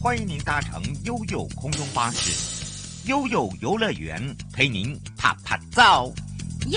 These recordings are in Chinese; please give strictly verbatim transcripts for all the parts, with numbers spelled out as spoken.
欢迎您搭乘悠悠空中巴士，悠悠游乐园陪您啪啪照， 耶！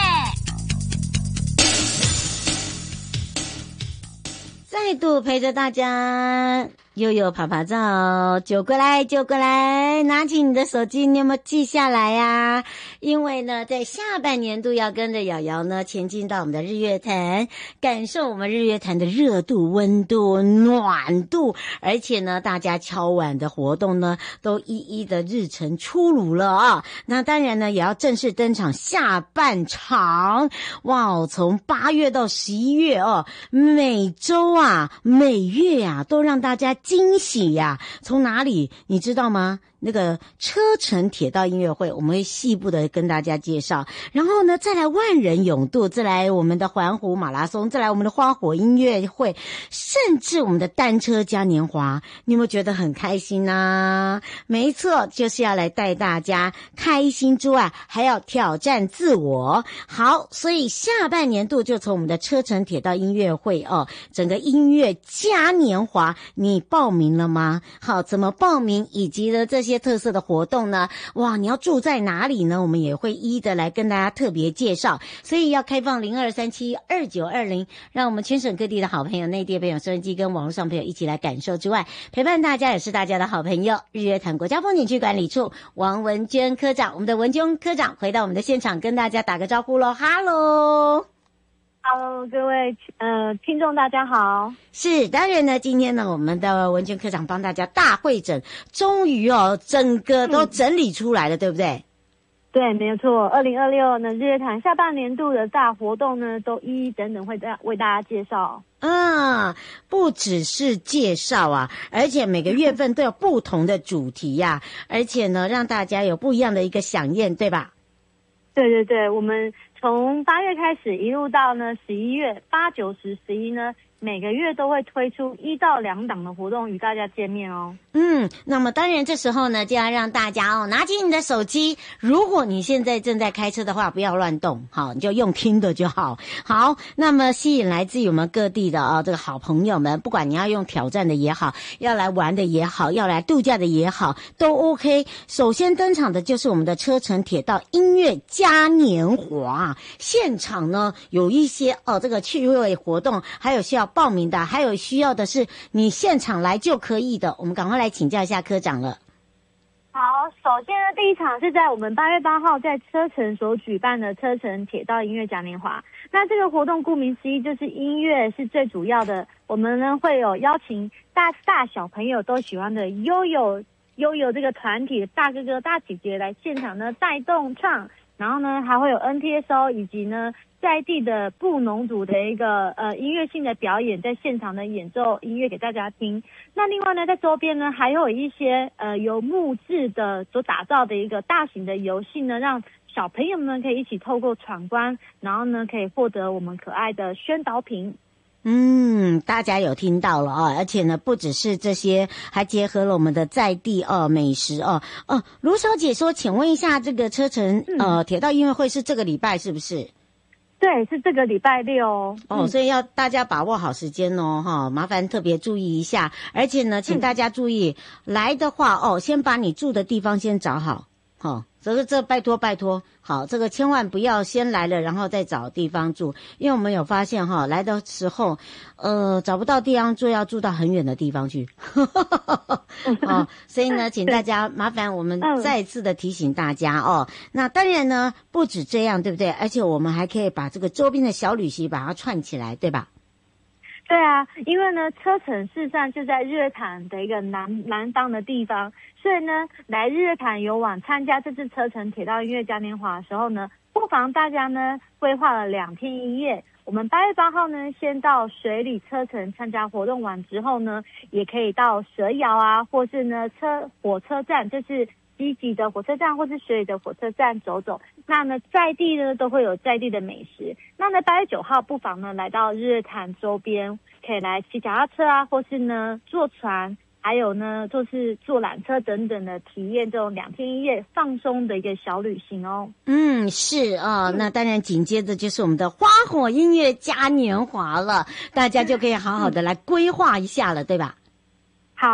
再度陪着大家悠悠爬爬照，就过来就过来，拿起你的手机，你有没有记下来呀？因为呢，在下半年度要跟着瑶瑶呢前进到我们的日月潭，感受我们日月潭的热度、温度、暖度，而且呢，大家敲碗的活动呢都一一的日程出炉了啊。那当然呢，也要正式登场下半场，哇，从八月到十一月哦，每周啊、每月啊，都让大家惊喜呀！从哪里你知道吗？那个车城铁道音乐会，我们会细部的跟大家介绍。然后呢，再来万人泳渡，再来我们的环湖马拉松，再来我们的花火音乐会，甚至我们的单车嘉年华，你有没有觉得很开心啊？没错，就是要来带大家开心之外，还要挑战自我。好，所以下半年度就从我们的车城铁道音乐会哦，整个音乐嘉年华，你报名了吗？好，怎么报名，以及呢这些特色的活动呢？哇，你要住在哪里呢？我们也会一一的来跟大家特别介绍，所以要开放零二三七二九二零，让我们全省各地的好朋友、内地的朋友、收音机跟网络上朋友一起来感受之外，陪伴大家也是大家的好朋友。日月潭国家风景区管理处王文娟科长，我们的文娟科长回到我们的现场，跟大家打个招呼咯。哈喽。 Hello， 各位呃听众大家好。 是，当然呢，今天呢，我们的文娟科长帮大家大会诊，终于哦，整个都整理出来了，嗯、对不对？ 对，没有错。二零二六呢，日月潭下半年度的大活动呢，都一一等等会为大家介绍。 啊，不只是介绍啊，而且每个月份都有不同的主题呀、啊，而且呢，让大家有不一样的一个飨宴，对吧？ 对对对，我们从八月开始一路到呢十一月，八九十十一呢，每个月都会推出一到两档的活动与大家见面哦。 嗯，那么当然这时候呢，就要让大家哦拿起你的手机，如果你现在正在开车的话，不要乱动，好，你就用听的就好。好，那么吸引来自于我们各地的啊、哦、这个好朋友们，不管你要用挑战的也好，要来玩的也好，要来度假的也好，都 OK。首先登场的就是我们的车城铁道音乐嘉年华，现场呢有一些哦这个趣味活动，还有需要报名的，还有需要的是你现场来就可以的，我们赶快来请教一下科长了。 好，首先呢，第一场是在我们八月八号在车城所举办的车城铁道音乐嘉年华。那这个活动顾名思义就是音乐是最主要的，我们呢会有邀请大大小朋友都喜欢的悠悠悠悠这个团体的大哥哥大姐姐来现场呢带动唱，然后呢还会有 N T S O 以及呢在地的布农族的一个呃音乐性的表演，在现场的演奏音乐给大家听。那另外呢，在周边呢还有一些呃由木质的所打造的一个大型的游戏呢，让小朋友们可以一起透过闯关，然后呢可以获得我们可爱的宣导品。 嗯，大家有听到了哦，而且呢，不只是这些，还结合了我们的在地哦美食哦哦。卢小姐说，请问一下，这个车城、嗯、呃铁道音乐会是这个礼拜是不是？ 对，是这个礼拜六哦，哦所以要大家把握好时间哦，哈，麻烦特别注意一下。而且呢，请大家注意、嗯、来的话哦，先把你住的地方先找好，好、哦，这个这拜托拜托，好，这个千万不要先来了然后再找地方住，因为我们有发现哈、哦，来的时候，呃，找不到地方住，要住到很远的地方去，哦，所以呢，请大家麻烦我们再次的提醒大家哦。那当然呢，不止这样，对不对？而且我们还可以把这个周边的小旅行把它串起来，对吧？ 对啊，因为呢，车城事实上就在日月潭的一个南南方的地方，所以呢，来日月潭游玩参加这次车城铁道音乐嘉年华的时候呢，不妨大家呢规划了两天一夜。我们八月八号呢，先到水里车城参加活动完之后呢，也可以到蛇窑啊，或是呢车火车站，就是积极的火车站或是水里的火车站走走。那呢，在地呢都会有在地的美食。那呢，八月九号不妨呢来到日月潭周边，可以来骑脚踏车啊，或是呢坐船。还有呢，就是坐缆车等等的体验这种两天一夜放松的一个小旅行哦。 嗯，是啊、哦，那当然紧接着就是我们的花火音乐嘉年华了，大家就可以好好的来规划一下了，对吧？ 好，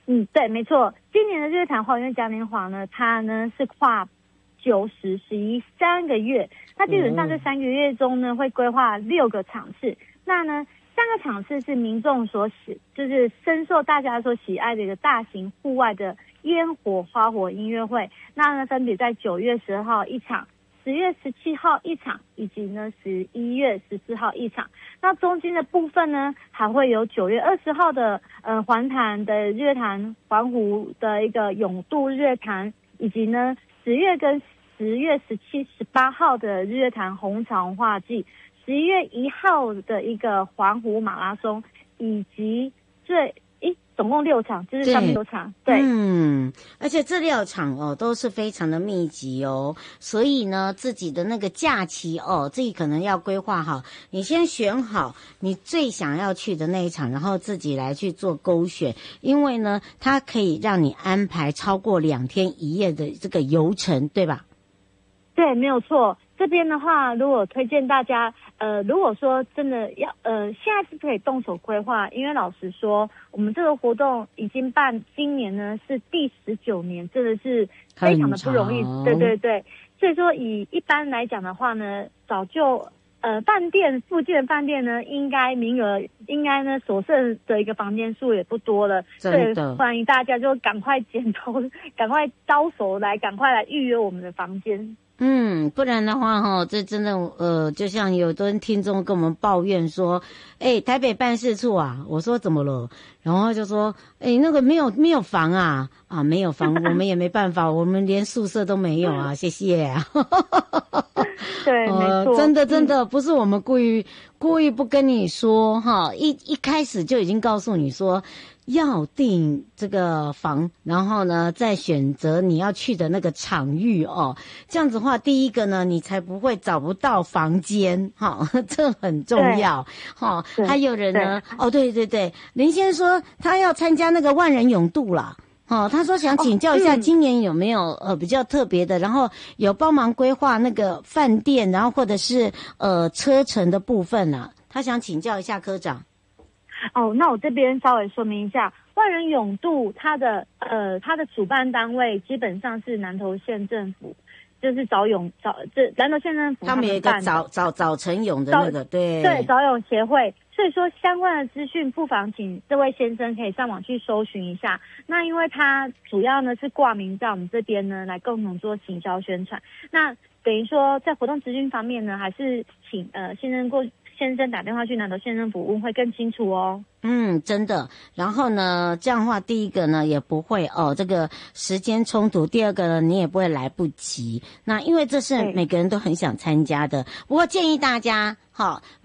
嗯，对，没错。今年的日月潭花园嘉年华呢，它呢是跨九十、十一三个月。那基本上这三个月中呢，会规划六个场次。那呢，三个场次是民众所喜，就是深受大家所喜爱的一个大型户外的烟火花火音乐会。那呢，分别在九月十二号一场。十月十七号一场，以及呢十一月十四号一场。那中间的部分呢，还会有九月二十号的呃环潭的日月潭环湖的一个泳渡日月潭，以及呢十月跟十月十七、十八号的日月潭红茶文化季，十一月一号的一个环湖马拉松，以及最。诶，总共六场，就是上面六场，对， 嗯，而且这六场哦都是非常的密集哦，所以呢，自己的那个假期哦，自己可能要规划好，你先选好你最想要去的那一场，然后自己来去做勾选，因为呢，它可以让你安排超过两天一夜的这个游程，对吧？ 对，没有错。这边的话，如果推荐大家，呃，如果说真的要，呃，现在是可以动手规划，因为老实说，我们这个活动已经办，今年呢是第十九年，真的是非常的不容易。对对对，所以说以一般来讲的话呢，早就呃饭店附近的饭店呢，应该名额应该呢所剩的一个房间数也不多了，所以欢迎大家就赶快剪头，赶快招手来，赶快来预约我们的房间。 嗯，不然的话哈，这真的呃，就像有的人听众跟我们抱怨说，哎，台北办事处啊，我说怎么了？然后就说，哎，那个没有没有房啊，啊，没有房，我们也没办法，我们连宿舍都没有啊，谢谢啊。 对， 呃， 没错， 真的真的、嗯、不是我们故意故意不跟你说哈，一一开始就已经告诉你说。要订这个房，然后呢，再选择你要去的那个场域哦。这样子的话，第一个呢，你才不会找不到房间，哈、哦，这很重要。哈、哦，还有人呢，哦，对对对，林先生说他要参加那个万人泳渡啦。哦，他说想请教一下，今年有没有、哦嗯、呃比较特别的，然后有帮忙规划那个饭店，然后或者是呃车程的部分啊，他想请教一下科长。 哦，那我这边稍微说明一下，万人泳渡它的呃它的主办单位基本上是南投县政府，就是早泳早这南投县政府他们有一个早早早晨泳的那个对对早泳协会，所以说相关的资讯不妨请这位先生可以上网去搜寻一下。那因为他主要呢是挂名在我们这边呢来共同做行销宣传，那等于说在活动资讯方面呢，还是请呃先生过。先生打电话去南投县政府问会更清楚哦。 嗯，真的。然后呢，这样的话，第一个呢也不会哦，这个时间冲突；第二个呢，你也不会来不及。那因为这是每个人都很想参加的，不过建议大家哈。